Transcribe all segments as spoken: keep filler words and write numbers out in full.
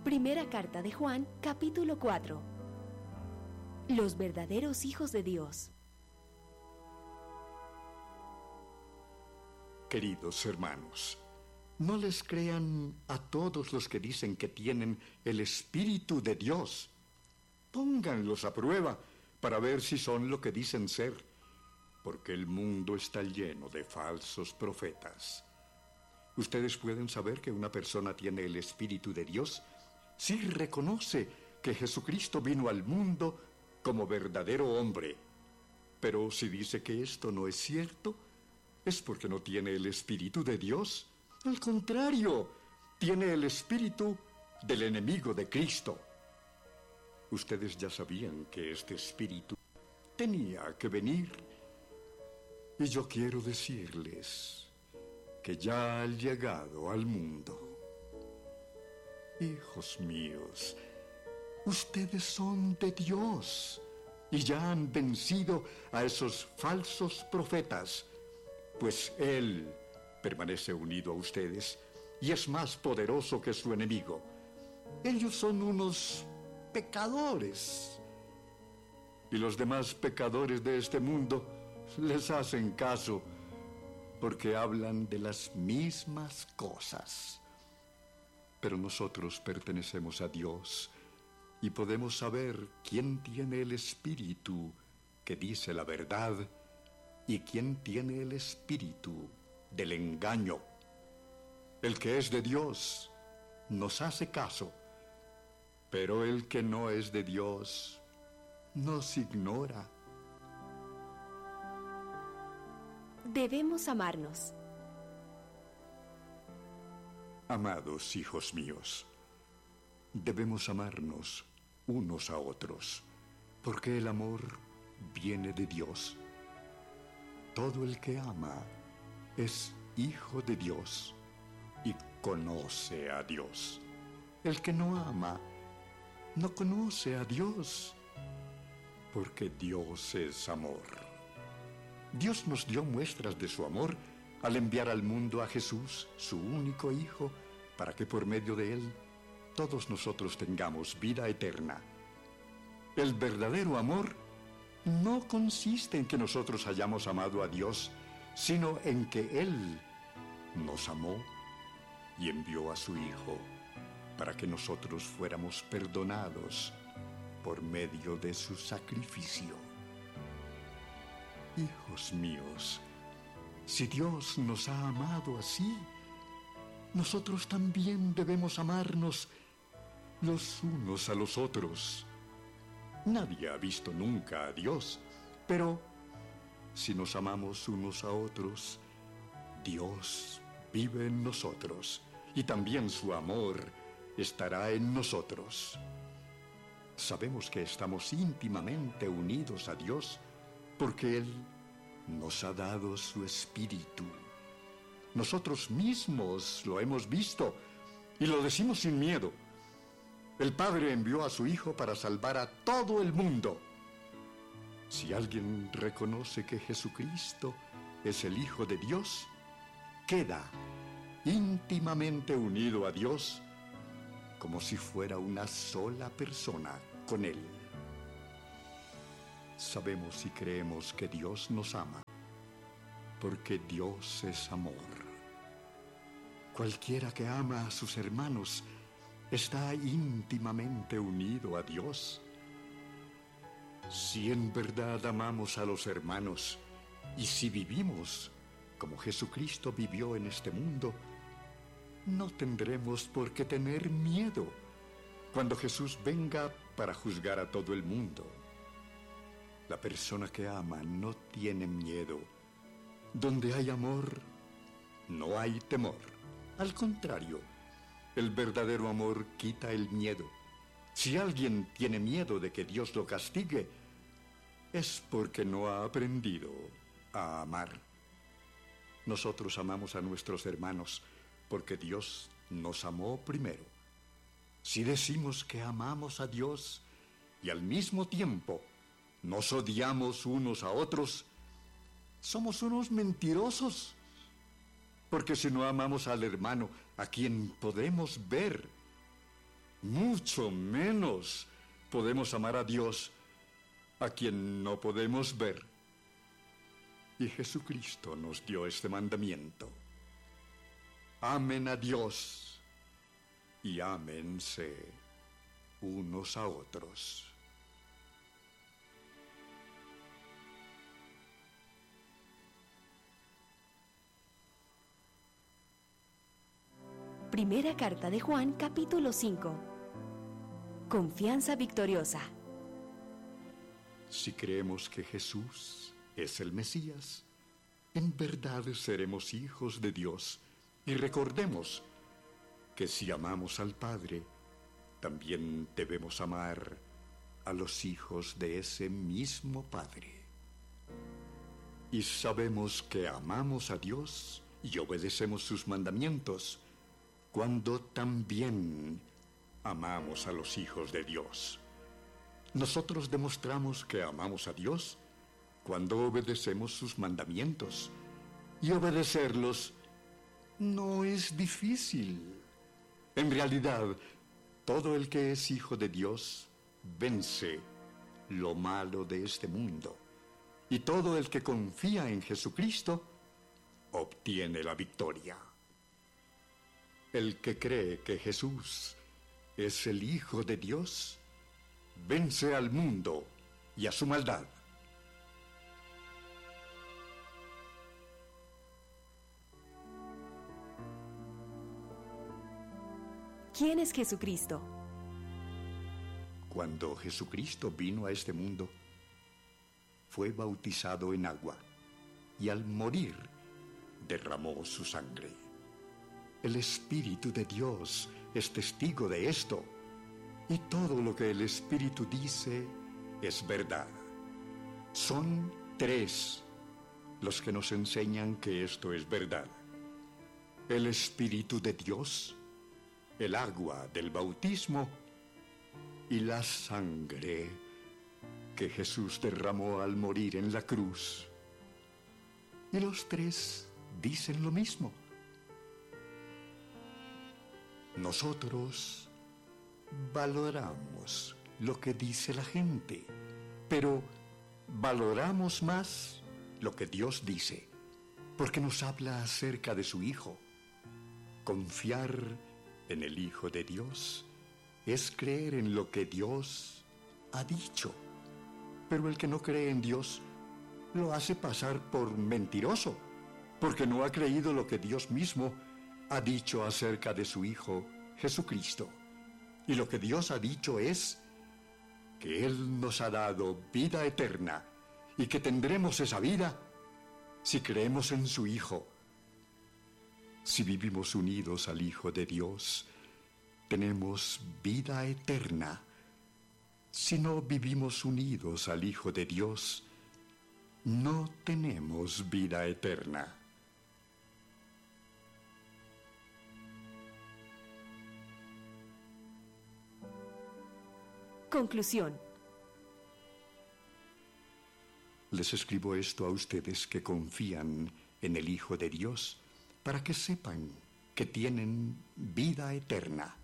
Primera carta de Juan, capítulo cuatro. Los verdaderos hijos de Dios. Queridos hermanos, no les crean a todos los que dicen que tienen el Espíritu de Dios. Pónganlos a prueba para ver si son lo que dicen ser, porque el mundo está lleno de falsos profetas. Ustedes pueden saber que una persona tiene el Espíritu de Dios si reconoce que Jesucristo vino al mundo como verdadero hombre. Pero si dice que esto no es cierto, es porque no tiene el Espíritu de Dios. Al contrario, tiene el espíritu del enemigo de Cristo. Ustedes ya sabían que este espíritu tenía que venir. Y yo quiero decirles que ya ha llegado al mundo. Hijos míos, ustedes son de Dios y ya han vencido a esos falsos profetas, pues Él permanece unido a ustedes y es más poderoso que su enemigo. Ellos son unos pecadores y los demás pecadores de este mundo les hacen caso porque hablan de las mismas cosas. Pero nosotros pertenecemos a Dios y podemos saber quién tiene el espíritu que dice la verdad y quién tiene el espíritu del engaño. El que es de Dios nos hace caso, pero el que no es de Dios nos ignora. Debemos amarnos. Amados hijos míos, debemos amarnos unos a otros, porque el amor viene de Dios. Todo el que ama es hijo de Dios y conoce a Dios. El que no ama no conoce a Dios, porque Dios es amor. Dios nos dio muestras de su amor al enviar al mundo a Jesús, su único Hijo, para que por medio de Él todos nosotros tengamos vida eterna. El verdadero amor no consiste en que nosotros hayamos amado a Dios, sino en que Él nos amó y envió a su Hijo para que nosotros fuéramos perdonados por medio de su sacrificio. Hijos míos, si Dios nos ha amado así, nosotros también debemos amarnos los unos a los otros. Nadie ha visto nunca a Dios, pero si nos amamos unos a otros, Dios vive en nosotros y también su amor estará en nosotros. Sabemos que estamos íntimamente unidos a Dios porque Él nos ha dado su espíritu. Nosotros mismos lo hemos visto y lo decimos sin miedo. El Padre envió a su Hijo para salvar a todo el mundo. Si alguien reconoce que Jesucristo es el Hijo de Dios, queda íntimamente unido a Dios como si fuera una sola persona con Él. Sabemos y creemos que Dios nos ama, porque Dios es amor. Cualquiera que ama a sus hermanos está íntimamente unido a Dios. Si en verdad amamos a los hermanos y si vivimos como Jesucristo vivió en este mundo, no tendremos por qué tener miedo cuando Jesús venga para juzgar a todo el mundo. La persona que ama no tiene miedo. Donde hay amor, no hay temor. Al contrario, el verdadero amor quita el miedo. Si alguien tiene miedo de que Dios lo castigue, es porque no ha aprendido a amar. Nosotros amamos a nuestros hermanos porque Dios nos amó primero. Si decimos que amamos a Dios y al mismo tiempo nos odiamos unos a otros, somos unos mentirosos. Porque si no amamos al hermano a quien podemos ver, mucho menos podemos amar a Dios, a quien no podemos ver. Y Jesucristo nos dio este mandamiento: amen a Dios y ámense unos a otros. Primera carta de Juan, capítulo cinco. Confianza victoriosa. Si creemos que Jesús es el Mesías, en verdad seremos hijos de Dios. Y recordemos que si amamos al Padre, también debemos amar a los hijos de ese mismo Padre. Y sabemos que amamos a Dios y obedecemos sus mandamientos cuando también amamos a los hijos de Dios. Nosotros demostramos que amamos a Dios cuando obedecemos sus mandamientos. Y obedecerlos no es difícil. En realidad, todo el que es hijo de Dios vence lo malo de este mundo. Y todo el que confía en Jesucristo obtiene la victoria. El que cree que Jesús es el Hijo de Dios vence al mundo y a su maldad. ¿Quién es Jesucristo? Cuando Jesucristo vino a este mundo, fue bautizado en agua y al morir derramó su sangre. El Espíritu de Dios es testigo de esto, y todo lo que el Espíritu dice es verdad. Son tres los que nos enseñan que esto es verdad: el Espíritu de Dios, el agua del bautismo y la sangre que Jesús derramó al morir en la cruz. Y los tres dicen lo mismo. Nosotros valoramos lo que dice la gente, pero valoramos más lo que Dios dice, porque nos habla acerca de su Hijo. Confiar en el Hijo de Dios es creer en lo que Dios ha dicho, pero el que no cree en Dios lo hace pasar por mentiroso, porque no ha creído lo que Dios mismo ha dicho acerca de su Hijo Jesucristo. Y lo que Dios ha dicho es que Él nos ha dado vida eterna y que tendremos esa vida si creemos en su Hijo. Si vivimos unidos al Hijo de Dios, tenemos vida eterna. Si no vivimos unidos al Hijo de Dios, no tenemos vida eterna. Conclusión. Les escribo esto a ustedes que confían en el Hijo de Dios, para que sepan que tienen vida eterna.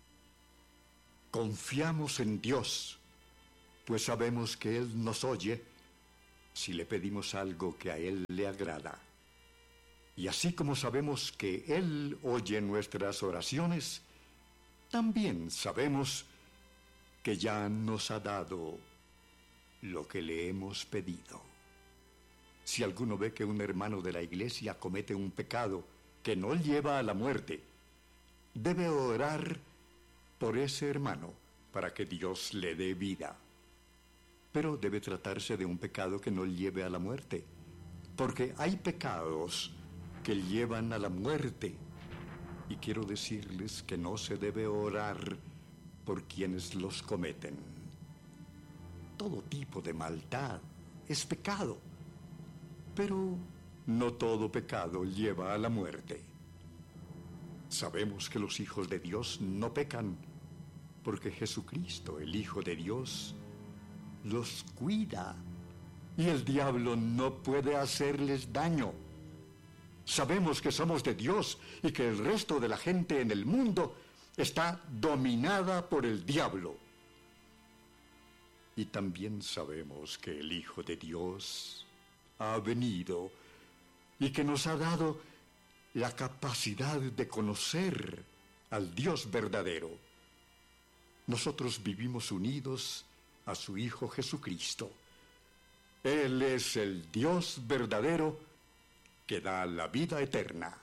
Confiamos en Dios, pues sabemos que Él nos oye si le pedimos algo que a Él le agrada. Y así como sabemos que Él oye nuestras oraciones, también sabemos que ya nos ha dado lo que le hemos pedido. Si alguno ve que un hermano de la iglesia comete un pecado que no lleva a la muerte, debe orar por ese hermano para que Dios le dé vida. Pero debe tratarse de un pecado que no lleve a la muerte, porque hay pecados que llevan a la muerte, y quiero decirles que no se debe orar por quienes los cometen. Todo tipo de maldad es pecado, pero no todo pecado lleva a la muerte. Sabemos que los hijos de Dios no pecan, porque Jesucristo, el Hijo de Dios, los cuida, y el diablo no puede hacerles daño. Sabemos que somos de Dios y que el resto de la gente en el mundo está dominada por el diablo. Y también sabemos que el Hijo de Dios ha venido y que nos ha dado la capacidad de conocer al Dios verdadero. Nosotros vivimos unidos a su Hijo Jesucristo. Él es el Dios verdadero que da la vida eterna.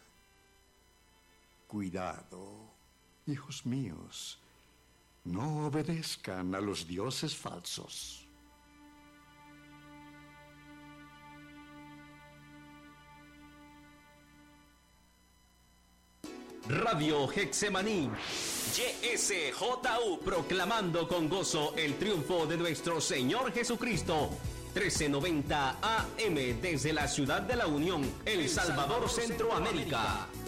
Cuidado, hijos míos, no obedezcan a los dioses falsos. Radio Getsemaní, Y S J U, proclamando con gozo el triunfo de nuestro Señor Jesucristo. trece noventa A M desde la ciudad de la Unión, El Salvador, Centroamérica.